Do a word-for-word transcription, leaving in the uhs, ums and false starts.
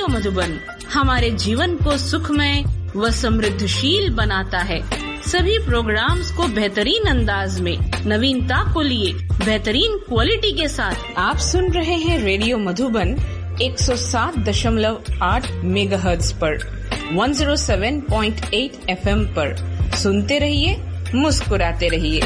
मधुबन हमारे जीवन को सुखमय व समृद्धशील बनाता है। सभी प्रोग्राम्स को बेहतरीन अंदाज में नवीनता को लिए बेहतरीन क्वालिटी के साथ आप सुन रहे हैं रेडियो मधुबन एक सौ सात दशमलव आठ मेगाहर्ट्ज पर, एक सौ सात पॉइंट आठ एफएम पर। सुनते रहिए, मुस्कुराते रहिए।